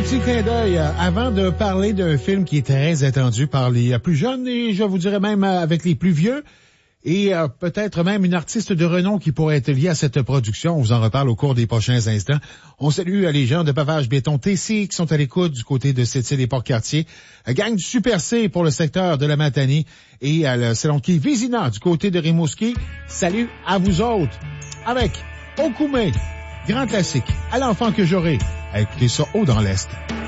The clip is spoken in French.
petit clin d'œil avant de parler d'un film qui est très attendu par les plus jeunes et je vous dirais même avec les plus vieux. Et peut-être même une artiste de renom qui pourrait être liée à cette production. On vous en reparle au cours des prochains instants. On salue les gens de Pavage Béton TC qui sont à l'écoute du côté de Sept-Îles et Port-Cartier. Gang du Super C pour le secteur de la Matanie et le salon qui Vizina du côté de Rimouski. Salut à vous autres. Avec Okoumé, grand classique, à l'enfant que j'aurai. Écoutez ça haut dans l'Est.